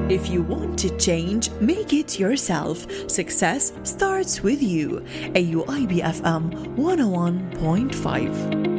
If you want to change, make it yourself. Success starts with you. AUIB FM 101.5.